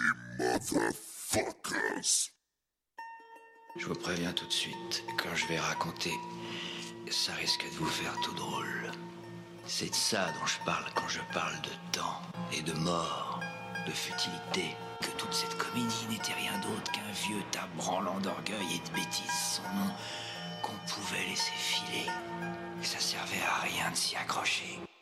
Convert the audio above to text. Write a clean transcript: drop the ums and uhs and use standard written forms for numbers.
motherfuckers. Je vous préviens tout de suite, quand je vais raconter, ça risque de vous faire tout drôle. C'est de ça dont je parle quand je parle de temps et de mort, de futilité, que toute cette comédie n'était rien d'autre qu'un vieux tas branlant d'orgueil et de bêtises sans nom qu'on pouvait laisser filer. Et ça servait à rien de s'y accrocher.